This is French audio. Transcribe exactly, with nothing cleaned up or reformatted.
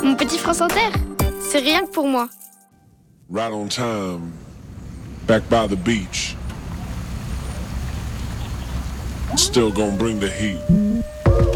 Mon petit France Inter, c'est rien que pour moi. Right on time, back by the beach. Still gonna bring the heat.